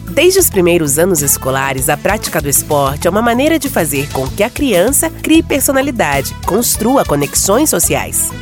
Desde os primeiros anos escolares, a prática do esporte é uma maneira de fazer com que a criança crie personalidade, construa conexões sociais.